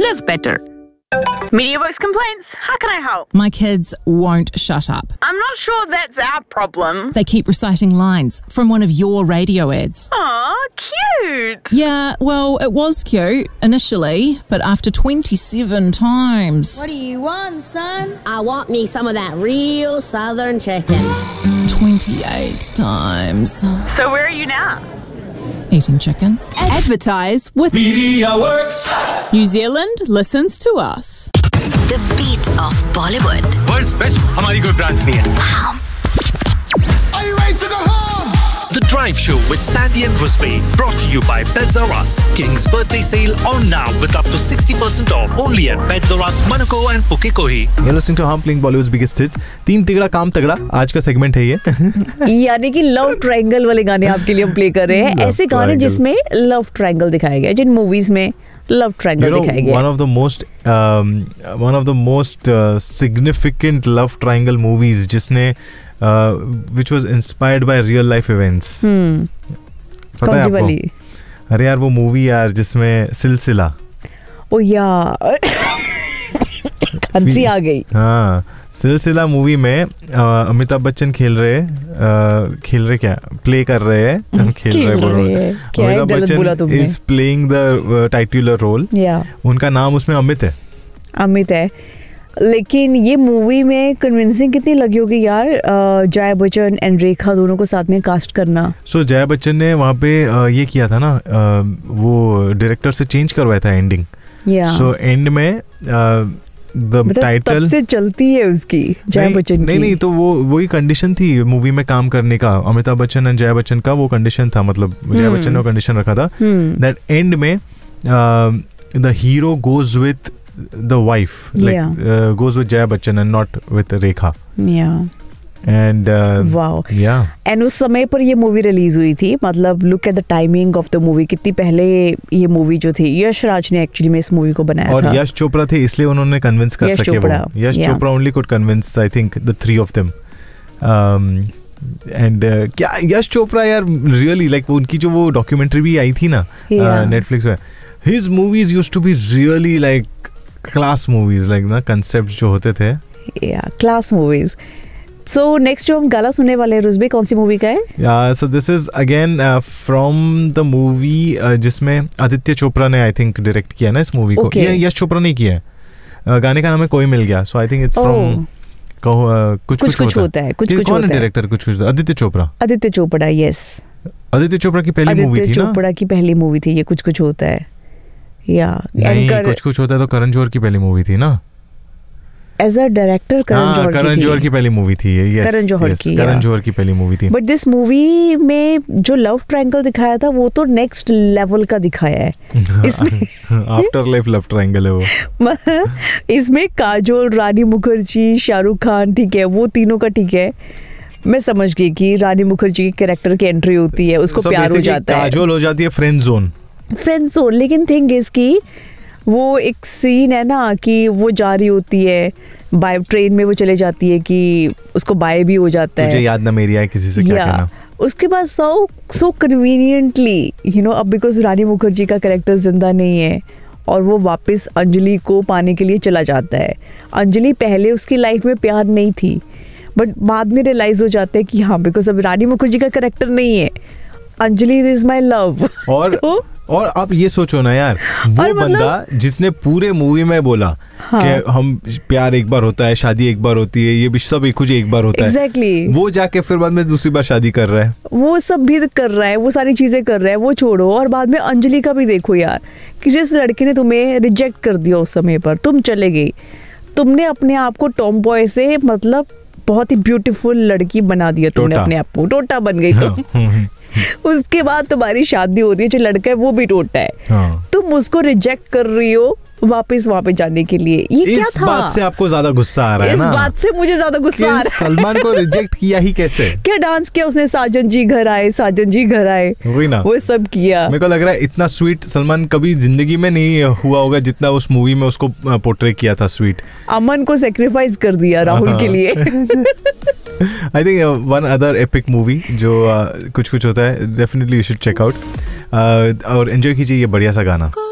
live better. MediaWorks complaints. How can I help? My kids won't shut up. I'm not sure that's our problem. They keep reciting lines from one of your radio ads. Aw, cute. Yeah, well, it was cute initially, but after 27 times. What do you want, son? I want me some of that real southern chicken. 28 times. So where are you now? Eating chicken. Advertise with MediaWorks. New Zealand listens to us. The beat of Bollywood. World's best हमारी कोई branch नहीं है. Are you ready to go home? The Drive Show with Sandy and Rusby, brought to you by Pets R Us. King's birthday sale on now with up to 60% off only at Pets R Us, Manukau and Pukekohe. You're listening to हम playing Bollywood's biggest hits. 3 Tigra काम तगड़ा आज का segment है ये. यानी कि love triangle वाले गाने आपके लिए हम प्ले कर रहे हैं. ऐसे गाने जिसमें लव ट्रायंगल दिखाया गया है, जिन मूवीज में लव ट्रायंगल दिखाया गया है. one of the most significant love triangle movies जिसने which was inspired by real life events. पता है आपको? अरे यार वो मूवी यार जिसमें सिलसिला. ओ यार हंसी आ गई. हाँ, सिलसिला मूवी में अमिताभ बच्चन खेल रहे क्या प्ले कर रहे हैं. Amitabh Bachchan is playing the titular role. उनका नाम उसमें अमित है. लेकिन ये मूवी में कन्विंसिंग कितनी लगी होगी यार, जया बच्चन एंड रेखा दोनों को साथ में कास्ट करना. सो जया बच्चन ने वहाँ पे ये किया था ना, वो डायरेक्टर से चेंज करवाया था एंडिंग. सो एंड में द टाइटल से चलती है उसकी जया बच्चन की. नहीं तो वो वही कंडीशन थी मूवी में काम करने का. अमिताभ बच्चन एंड जया बच्चन का वो कंडीशन था, मतलब जया बच्चन ने कंडीशन रखा था दैट एंड में the hero goes with the wife, goes with Jaya Bachchan and not with Rekha. And wow. And उस समय पर ये मूवी रिलीज हुई थी. मतलब look at the timing of the movie, कितनी पहले ये मूवी जो थी. यश राज ने एक्चुअली में इस मूवी को बनाया और था. यश चोपड़ा थे इसलिए उन्होंने कन्विंस कर सके. Yash Chopra only could convince I think the 3 of them. And क्या यश चोपड़ा यार really like उनकी जो वो डॉक्यूमेंट्री भी आई थी ना नेटफ्लिक्स में, his movies used to be really like class movies, like ना कंसेप्ट जो होते थे. Class movies. सो नेक्स्ट जो हम गाना सुनने वाले हैं रुजबे, कौन सी मूवी का है? So this is again from the movie जिसमें आदित्य चोपड़ा ने आई थिंक डायरेक्ट किया ना इस मूवी को. ये यश चोपड़ा ने किया है. गाने का नाम है कोई मिल गया. सो आई थिंक इट्स फ्रॉम कुछ होता है. कौन है डायरेक्टर? कुछ आदित्य चोपड़ा. यस, आदित्य चोपड़ा की पहली मूवी थी ना. चोपड़ा की पहली मूवी थी ये कुछ होता है. नहीं, कुछ होता है तो करण जौहर की पहली मूवी थी ना. As a director Karan Johar की पहली मूवी थी ये. करण जौहर की पहली मूवी थी. बट दिस मूवी में जो लव ट्रायंगल दिखाया था वो तो नेक्स्ट लेवल का दिखाया है. इसमें आफ्टर लाइफ लव ट्रायंगल है वो. इसमें काजोल, रानी मुखर्जी, शाहरुख खान, ठीक है वो तीनों का ठीक है. मैं समझ गई कि रानी मुखर्जी के कैरेक्टर की एंट्री होती है, उसको प्यार हो जाता है. काजोल हो जाती है फ्रेंड जोन. लेकिन थिंग इज की वो एक सीन है ना कि वो जा रही होती है बाय ट्रेन में, वो चले जाती है कि उसको बाय भी हो जाता है. तुझे याद ना मेरी आए किसी से क्या कहना. उसके बाद सो कन्वीनियंटली अब बिकॉज रानी मुखर्जी का कैरेक्टर जिंदा नहीं है और वो वापस अंजलि को पाने के लिए चला जाता है. अंजलि पहले उसकी लाइफ में प्यार नहीं थी, बट बाद में रियलाइज हो जाता है कि हाँ बिकॉज अब रानी मुखर्जी का कैरेक्टर नहीं है, अंजलि इज माई लव. और आप ये सोचो ना यार, वो बंदा जिसने पूरे मूवी में बोला कि हम प्यार एक बार होता है, शादी एक बार होती है, ये भी सब कुछ एक बार होता है. वो जाके फिर बाद में दूसरी बार शादी कर रहा है. वो सब भी कर रहा है, वो सारी चीजें कर रहा है, वो छोड़ो. और बाद में अंजलि का भी देखो यार, किसी लड़के ने तुम्हें रिजेक्ट कर दिया उस समय पर, तुम चले गई, तुमने अपने आप को टॉम बॉय से मतलब बहुत ही ब्यूटीफुल लड़की बना दिया तुमने अपने आप को. टोटा बन गई तुम. उसके बाद तुम्हारी शादी हो रही है, जो लड़का है वो भी टोटा है. तुम उसको रिजेक्ट कर रही हो वापस वहाँ पे जाने के लिए. ये क्या था? इस बात से आपको ज्यादा गुस्सा आ रहा है ना? इस बात से मुझे ज्यादा गुस्सा आ रहा है. सलमान को रिजेक्ट किया ही कैसे? क्या डांस किया उसने, साजन जी घर आए, साजन जी घर आए, वही ना, वो सब किया. मेरे को लग रहा है इतना स्वीट सलमान कभी जिंदगी में नहीं हुआ होगा जितना उस मूवी में उसको पोर्ट्रे किया था स्वीट. अमन को सेक्रीफाइस कर दिया राहुल के लिए. I think one other epic movie जो कुछ होता है, definitely you should check out और enjoy कीजिए ये बढ़िया सा गाना.